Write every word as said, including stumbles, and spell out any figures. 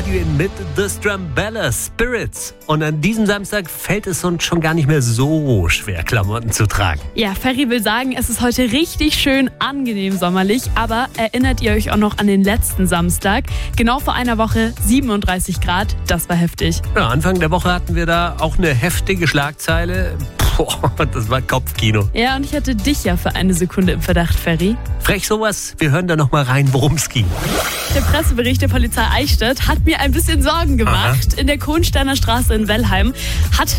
Edwin mit The Strumbella Spirits. Und an diesem Samstag fällt es uns schon gar nicht mehr so schwer, Klamotten zu tragen. Ja, Ferry will sagen, es ist heute richtig schön angenehm sommerlich. Aber erinnert ihr euch auch noch an den letzten Samstag? Genau vor einer Woche siebenunddreißig Grad. Das war heftig. Ja, Anfang der Woche hatten wir da auch eine heftige Schlagzeile. Boah, das war Kopfkino. Ja, und ich hatte dich ja für eine Sekunde im Verdacht, Ferry. Frech sowas. Wir hören da noch mal rein, worum es ging. Der Pressebericht der Polizei Eichstätt hat mir ein bisschen Sorgen gemacht. Aha. In der Kohnsteiner Straße in Wellheim hat